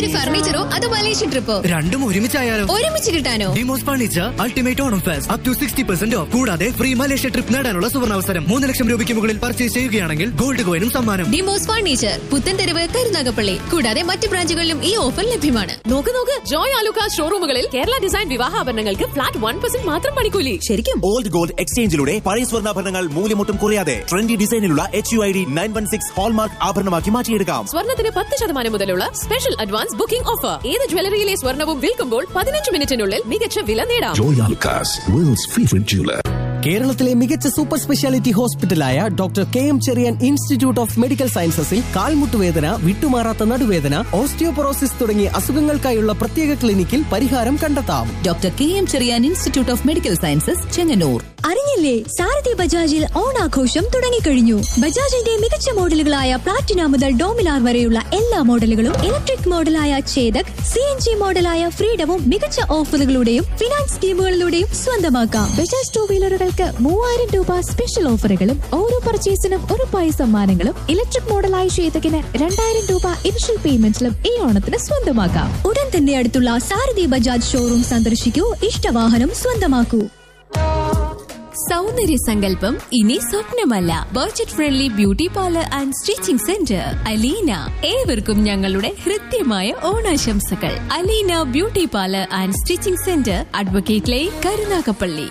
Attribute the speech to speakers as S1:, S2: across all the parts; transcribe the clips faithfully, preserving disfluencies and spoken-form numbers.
S1: വീട്ടിൽ ഫർണിച്ചറോ അതോ മലേഷ്യൻ ട്രിപ്പോ?
S2: രണ്ടും ഒരുമിച്ചായാലോ?
S1: ഒരുമിച്ച് കിട്ടാനോ?
S2: Demos furniture ultimate Onam fest up to sixty percent of. കൂടാതെ ഫ്രീ മലേഷ്യ ട്രിപ്പ് നേടാനുള്ള സുവർണാവസരം. മൂന്ന് ലക്ഷം രൂപയ്ക്ക് മുകളിൽ പർച്ചേസ് ചെയ്യുകയാണെങ്കിൽ ഗോൾഡ് കോയിനും സമ്മാനം.
S1: ഡിമോസ് ഫർണിച്ചർ, പുത്തൻതെരുവ്, കരുനാഗപ്പള്ളി. കൂടാതെ മറ്റ് ബ്രാഞ്ചുകളിലും ഈ ഓഫർ ലഭ്യമാണ്.
S3: നോക്ക് നോക്ക്, Joy Alukkas ഷോറൂമുകളിൽ Kerala design വിവാഹാഭരണങ്ങൾക്ക് flat one percent മാത്രം പണിക്കൂലി. ശരിക്കും
S4: ഓൾഡ് ഗോൾഡ് എക്സ്ചേഞ്ചിലൂടെ പഴയ സ്വർണ്ണാഭരണങ്ങൾ മൂല്യമൊട്ടും കുറയാതെ trendy ഡിസൈനിലുള്ള H U I D nine one six hallmark ആഭരണമാക്കി മാറ്റിയെടുക്കാം.
S3: സ്വർണ്ണത്തിന് പത്ത് ശതമാനം മുതലുള്ള സ്പെഷ്യൽ അഡ്വാൻസ് ബുക്കിംഗ് ഓഫർ. ഏത് ജ്വല്ലറിയിലെ സ്വർണ്ണവും വിൽക്കുമ്പോൾ പതിനഞ്ച് മിനിറ്റിനുള്ളിൽ മികച്ച വില നേടാം.
S5: Joy Alucas, world's favorite jeweler.
S6: കേരളത്തിലെ മികച്ച super speciality ഹോസ്പിറ്റലായ doctor K M Cherian institute of medical സയൻസസിൽ കാൽമുട്ടുവേദന, വിട്ടുമാറാത്ത നടുവേദന, ഓസ്റ്റിയോപൊറോസിസ് തുടങ്ങിയ അസുഖങ്ങൾക്കായുള്ള പ്രത്യേക ക്ലിനിക്കിൽ പരിഹാരം കണ്ടെത്താം.
S7: Doctor K M Cherian institute of medical sciences, Chengannur.
S8: അറിഞ്ഞില്ലേ, സാരഥി ബജാജിൽ ഓണാഘോഷം തുടങ്ങിക്കഴിഞ്ഞു. ബജാജിന്റെ മികച്ച മോഡലുകളായ പ്ലാറ്റിന മുതൽ ഡോമിനാർ വരെയുള്ള എല്ലാ മോഡലുകളും, electric മോഡലായ Chetak, C N G മോഡലായ ഫ്രീഡവും മികച്ച ഓഫറുകളുടെയും ഫിനാൻസ് സ്കീമുകളിലൂടെയും സ്വന്തമാക്കാം. ബജാജ് ടൂ വീലറുകൾക്ക് മൂവായിരം രൂപ സ്പെഷ്യൽ ഓഫറുകളും ഓരോ പർച്ചേസിനും ഉറപ്പായ സമ്മാനങ്ങളും, ഇലക്ട്രിക് മോഡലായ ചേതകിന് രണ്ടായിരം രൂപ ഇനിഷ്യൽ പേയ്മെന്റിലും ഈ ഓണത്തിന് സ്വന്തമാക്കാം. ഉടൻ തന്നെ അടുത്തുള്ള സാരഥി ബജാജ് ഷോറൂം സന്ദർശിക്കൂ, ഇഷ്ടവാഹനം സ്വന്തമാക്കൂ.
S7: സൗന്ദര്യ സങ്കല്പം ഇനി സ്വപ്നമല്ല. Budget friendly beauty parlour and stitching centre Aleena. ഏവർക്കും ഞങ്ങളുടെ ഹൃദ്യമായ ഓണാശംസകൾ. Aleena beauty parlour and stitching centre, advocate line, Karunagappally.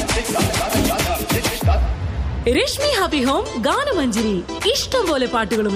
S3: Rashmi happy home ഗാനമഞ്ജരി. ഇഷ്ടം പോലെ പാട്ടുകളും